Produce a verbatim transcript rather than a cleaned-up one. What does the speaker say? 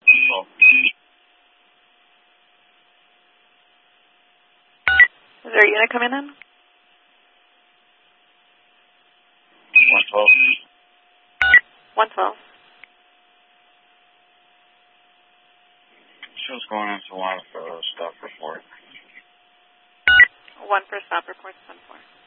Well, Is there a unit coming in? one twelve. one twelve. Show's going into one for stop report. One for stop report, ten four.